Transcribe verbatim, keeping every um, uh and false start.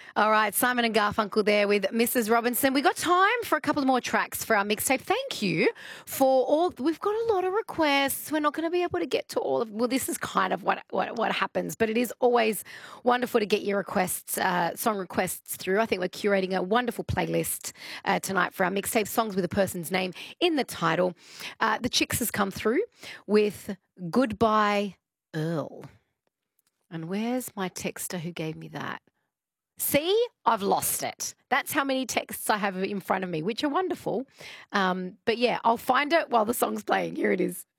All right, Simon and Garfunkel there with Missus Robinson. We got time for a couple more tracks for our mixtape. Thank you for all. We've got a lot of requests. We're not going to be able to get to all of. Well, this is kind of what what, what happens, but it is always wonderful to get your requests, uh, song requests through. I think we're curating a wonderful playlist uh, tonight for our mixtape, songs with a person's name in the title. Uh, the Chicks has come through with "Goodbye, Earl." And where's my texter who gave me that? See, I've lost it. That's how many texts I have in front of me, which are wonderful. Um, but yeah, I'll find it while the song's playing. Here it is.